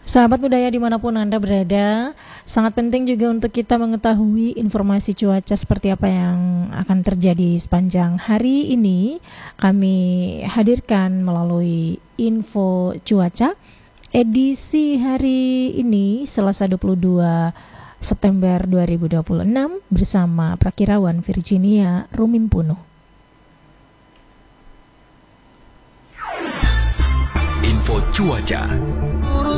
Sahabat budaya dimanapun Anda berada, sangat penting juga untuk kita mengetahui informasi cuaca seperti apa yang akan terjadi sepanjang hari ini. Kami hadirkan melalui info cuaca edisi hari ini Selasa 22 September 2026 bersama Prakirawan Virginia Rumimpuno. Info cuaca.